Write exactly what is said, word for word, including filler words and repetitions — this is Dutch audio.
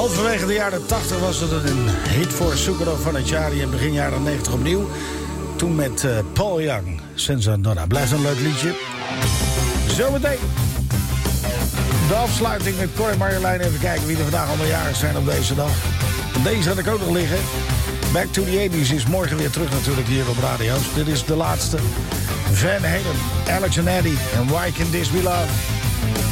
Halverwege de jaren tachtig was het een hit voor Zucchero van het jaar. In begin jaren negentig opnieuw. Toen met uh, Paul Young, Senza Donna. Blijft een leuk liedje. Zometeen de afsluiting met Cor en Marjolein. Even kijken wie er vandaag allemaal jarig zijn op deze dag. Deze had ik ook nog liggen. Back to the eighties is morgen weer terug natuurlijk hier op radio's. Dit is de laatste. Van Halen, Alex and Eddie en Why Can This Be Love?